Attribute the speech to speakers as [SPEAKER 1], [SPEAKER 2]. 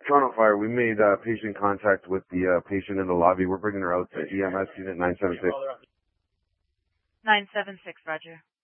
[SPEAKER 1] Toronto Fire, we made patient contact with the patient in the lobby. We're bringing her out to EMS unit 976.
[SPEAKER 2] 976, Roger.